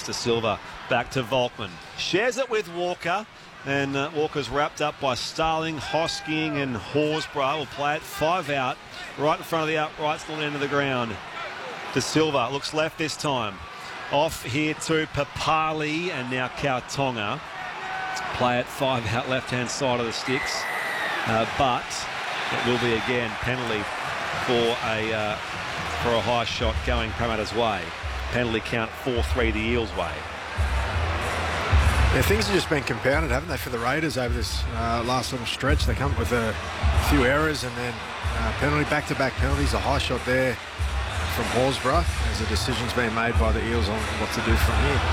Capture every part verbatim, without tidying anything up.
De Silva back to Volkman. Shares it with Walker. And uh, Walker's wrapped up by Starling, Hosking and Horsburgh. Will play it five out, right in front of the outright, still end of the ground. De Silva looks left this time. Off here to Papali and now Kautonga. Play it five out, left-hand side of the sticks. Uh, but it will be again penalty for a uh, for a high shot going Parramatta's way. Penalty count four three the Eels' way. Yeah, things have just been compounded, haven't they, for the Raiders over this uh, last little stretch. They come up with a few errors and then uh, penalty, back-to-back penalties, a high shot there from Horsburgh as a decision's been made by the Eels on what to do from here.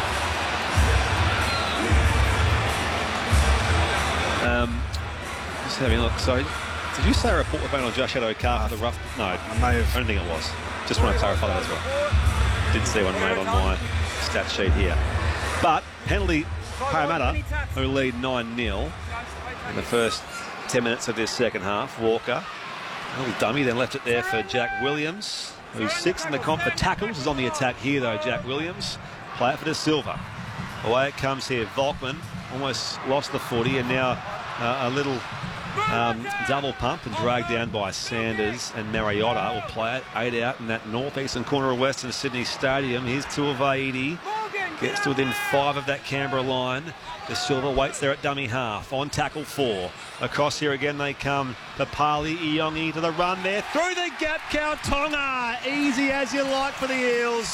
Um, just having a look. Sorry, did you say a report was made on Josh Addo-Carr for the rough? No, I may have. I don't think it was. Just want to clarify that as well. Didn't see one made on my stat sheet here. But penalty. Parramatta, who lead nine nil in the first ten minutes of this second half. Walker, a little dummy, then left it there for Jack Williams, who's sixth in the comp for tackles. Is on the attack here, though, Jack Williams. Play it for De Silva. Away it comes here. Volkman almost lost the footy, and now uh, a little um, double pump and dragged down by Sanders, and Mariota will play it eight out in that northeastern corner of Western Sydney Stadium. Here's Tuivasa. Gets to within five of that Canberra line. De Silva waits there at dummy half. On tackle four. Across here again they come. Papali, Iongi to the run there. Through the gap, Kautonga. Easy as you like for the Eels.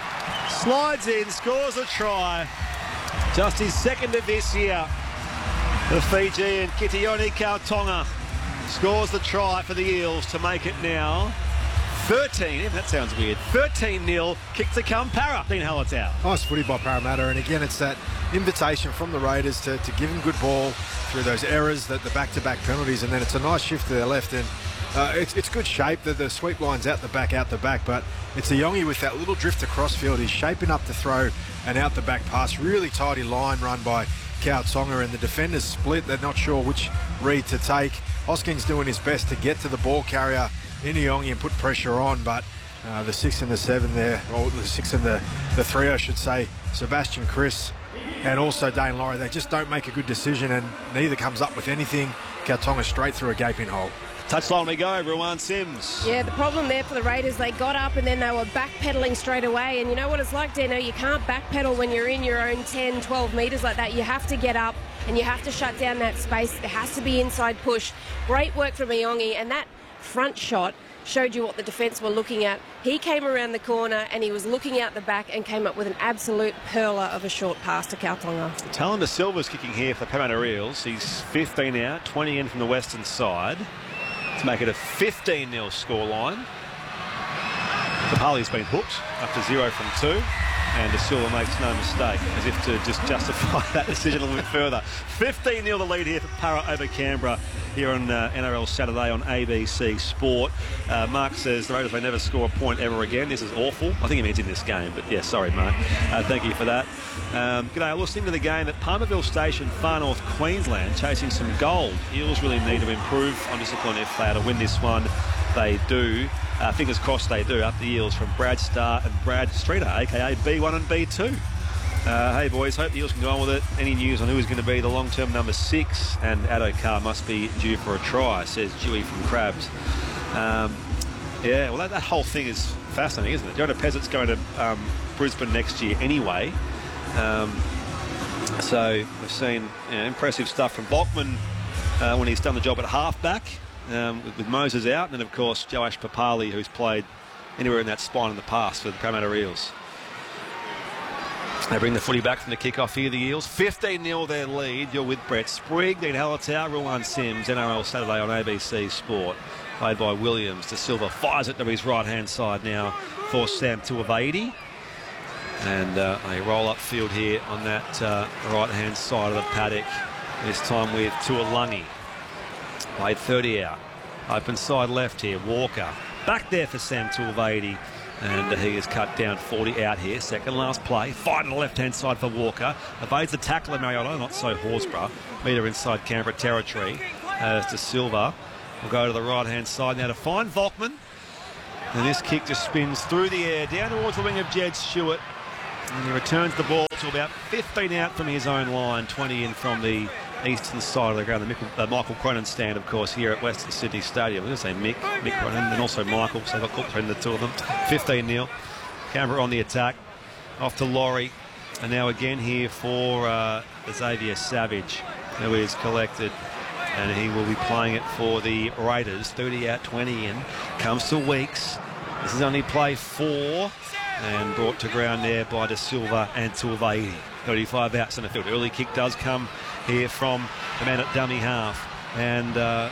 Slides in, scores a try. Just his second of this year. The Fijian Kitione Kautonga scores the try for the Eels to make it now thirteen, that sounds weird, thirteen nil, kick to come Para. Dean Hallertau. Nice footy by Parramatta, and again it's that invitation from the Raiders to, to give him good ball through those errors, that the back-to-back penalties, and then it's a nice shift to their left, and uh, it's, it's good shape. The, the sweep line's out the back, out the back, but it's a Iongi with that little drift across field. He's shaping up to throw an out-the-back pass. Really tidy line run by Kautonga, and the defenders split. They're not sure which read to take. Hosking's doing his best to get to the ball carrier in Iongi and put pressure on, but uh, the six and the seven there, or the six and the, the three, I should say, Sebastian Chris and also Dane Laurie, they just don't make a good decision, and neither comes up with anything. Kautonga straight through a gaping hole. Touchline we go, Ruan Sims. Yeah, the problem there for the Raiders, they got up and then they were backpedaling straight away. And you know what it's like, Dino? You can't backpedal when you're in your own ten, twelve metres like that. You have to get up and you have to shut down that space. There has to be inside push. Great work from Iongi, and that front shot showed you what the defence were looking at. He came around the corner and he was looking out the back and came up with an absolute perler of a short pass to Kautonga. Talon De Silva's kicking here for the Parramatta Eels. He's fifteen out, twenty in from the western side to make it a fifteen nil scoreline. Papali's been hooked up to zero from two, and De Silva makes no mistake, as if to just justify that decision a little bit further. fifteen nil the lead here for Para over Canberra here on uh, N R L Saturday on A B C Sport. Uh, Mark says the Raiders may never score a point ever again. This is awful. I think he means in this game, but yeah, sorry, Mark. Uh, thank you for that. Um, G'day, listening to the game at Palmerville Station, far north Queensland, chasing some gold. Eels really need to improve on discipline if they are to win this one. They do. Uh, fingers crossed they do. Up the Eels from Brad Starr and Brad Streeter, a k a. B one and B two. Uh, hey boys, hope the Eels can go on with it. Any news on who is going to be the long-term number six? And Addo-Carr must be due for a try, says Dewey from Crabs. Um, yeah, well that, that whole thing is fascinating, isn't it? Jonah Pezzit's going to um, Brisbane next year anyway. Um, so we've seen you know, impressive stuff from Volkman uh, when he's done the job at halfback um, with, with Moses out, and then of course Joash Papali, who's played anywhere in that spine in the past for the Parramatta Eels. They bring the footy back from the kick-off here, the Eels. fifteen nil their lead. You're with Brett Sprigg, Dean Hallertau, Ruan Sims, N R L Saturday on A B C Sport. Played by Williams. De Silva fires it to his right-hand side now for Sam Tuivasa. And uh, a roll-up field here on that uh, right-hand side of the paddock. This time with Tuilagi. Played thirty out. Open side left here, Walker. Back there for Sam Tuivasa. And he is cut down forty out here. Second last play. Fight on the left-hand side for Walker. Evades the tackle of Mariota, not so Horsburgh. Meter inside Canberra territory. As De Silva will go to the right-hand side now to find Volkman. And this kick just spins through the air, down towards the wing of Jed Stewart. And he returns the ball to about fifteen out from his own line, twenty in from the eastern side of the ground. The Michael, uh, Michael Cronin stand, of course, here at Western Sydney Stadium. I'm going to say Mick, Mick Cronin, and also Michael, so I got caught between the two of them. fifteen nil. Canberra on the attack. Off to Laurie. And now again here for uh, Xavier Savage, who is collected. And he will be playing it for the Raiders. thirty out, twenty in. Comes to Weeks. This is only play four. And brought to ground there by De Silva and Tuivasa. thirty-five out centre field. Early kick does come here from the man at dummy half. And uh,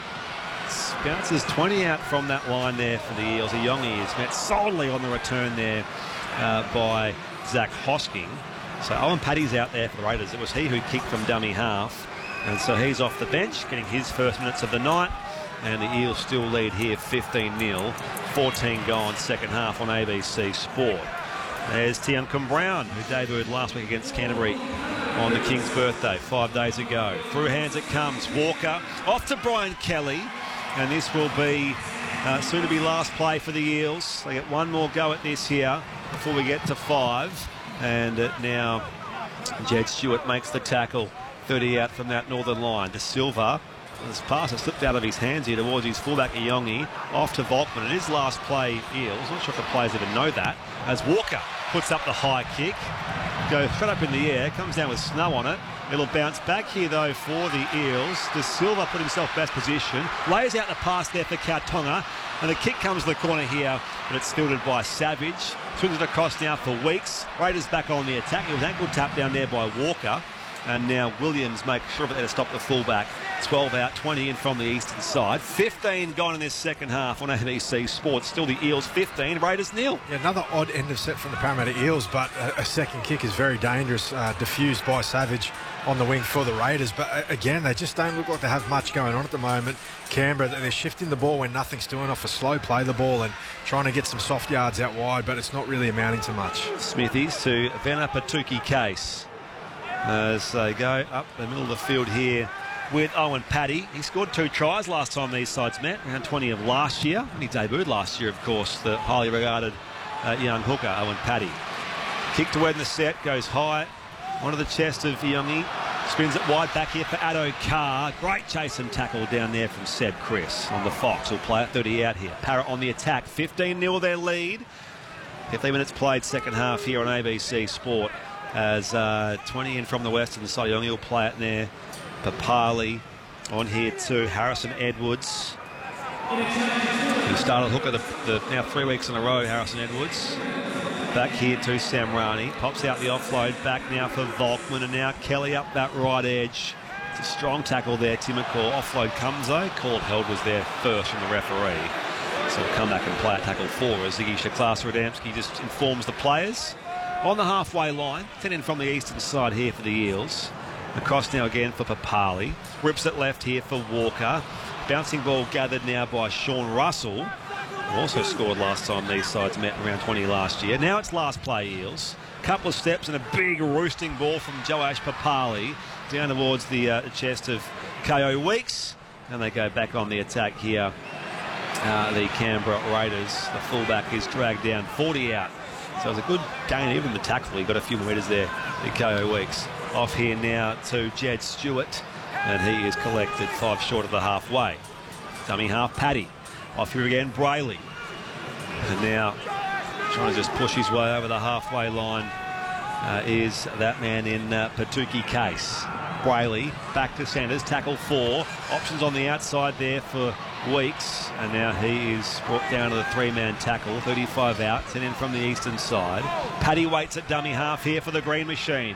bounces twenty out from that line there for the Eels. Iongi is met solely on the return there uh, by Zach Hosking. So Owen Paddy's out there for the Raiders. It was he who kicked from dummy half. And so he's off the bench, getting his first minutes of the night. And the Eels still lead here fifteen nil. fourteen gone second half on A B C Sport. There's Tiancum Brown, who debuted last week against Canterbury on the King's birthday five days ago. Through hands it comes. Walker off to Brian Kelly. And this will be uh, soon to be last play for the Eels. They get one more go at this here before we get to five. And uh, now Jed Stewart makes the tackle. thirty out from that northern line. De Silva. This pass has slipped out of his hands here towards his fullback Iongi. Off to Volkman. And his last play, Eels. Not sure if the players even know that. As Walker puts up the high kick. Goes straight up in the air. Comes down with snow on it. It'll bounce back here, though, for the Eels. De Silva put himself best position. Lays out the pass there for Kautonga. And the kick comes to the corner here. But it's fielded by Savage. Swings it across now for Weeks. Raiders back on the attack. It was ankle tap down there by Walker. And now Williams makes sure of it there to stop the fullback. twelve out, twenty in from the eastern side. fifteen gone in this second half on A B C Sports. Still the Eels fifteen, Raiders nil. Yeah, another odd end of set from the Parramatta Eels, but a, a second kick is very dangerous. Uh, diffused by Savage on the wing for the Raiders. But uh, again, they just don't look like they have much going on at the moment. Canberra, they're shifting the ball when nothing's doing off a slow play the ball and trying to get some soft yards out wide, but it's not really amounting to much. Smithies to Vena Patuki Case. As they go up the middle of the field here with Owen Paddy. He scored two tries last time these sides met, around twenty of last year. And he debuted last year, of course, the highly regarded uh, young hooker, Owen Paddy. Kick to win the set, goes high onto the chest of Iongi. Spins it wide back here for Addo Carr. Great chase and tackle down there from Seb Chris on the Fox. Who'll play at thirty out here. Parrot on the attack, fifteen nil their lead. fifteen minutes played second half here on A B C Sport. As uh, twenty in from the western side. Iongi will play it there. Papali on here too. Harrison Edwards, who started hooker the, the now three weeks in a row. Harrison Edwards back here to Samrani. Pops out the offload back now for Volkman, and now Kelly up that right edge. It's a strong tackle there. Timokor offload comes though. Call held was there first from the referee. So we'll come back and play at tackle four as Ziggy Shaklas-Radamski just informs the players. On the halfway line, ten in from the eastern side here for the Eels. Across now again for Papali. Rips it left here for Walker. Bouncing ball gathered now by Sean Russell, who also scored last time these sides met around twenty last year. Now it's last play Eels. Couple of steps and a big roosting ball from Joash Papali down towards the, uh, the chest of K O Weeks. And they go back on the attack here. Uh, the Canberra Raiders. The fullback is dragged down, forty out. So it was a good gain, even the tackle. He got a few more metres there, the K O Weeks. Off here now to Jed Stewart, and he is collected five short of the halfway. Dummy half Paddy. Off here again, Brayley. And now trying to just push his way over the halfway line uh, is that man in uh, Patuki Case. Brayley back to Sanders, tackle four. Options on the outside there for Weeks, and now he is brought down to the three-man tackle. thirty-five out, ten in from the eastern side. Paddy waits at dummy half here for the Green Machine.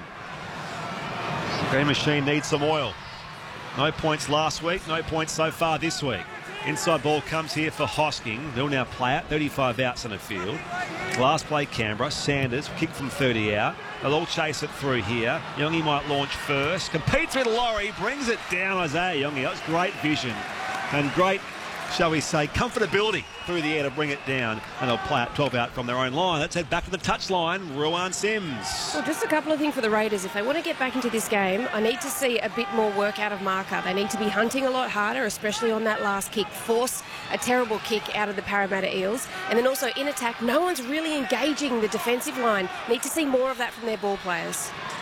The Green Machine needs some oil. No points last week, no points so far this week. Inside ball comes here for Hosking. They'll now play it, thirty-five out centre field. Last play Canberra, Sanders, kick from thirty out. They'll all chase it through here. Iongi might launch first. Competes with Laurie, brings it down Isaiah Iongi. That's great vision and great shall we say, comfortability through the air to bring it down, and they'll play out twelve out from their own line. Let's head back to the touchline. Ruan Sims. Well, just a couple of things for the Raiders. If they want to get back into this game, I need to see a bit more work out of Marker. They need to be hunting a lot harder, especially on that last kick. Force a terrible kick out of the Parramatta Eels. And then also in attack, no one's really engaging the defensive line. Need to see more of that from their ball players.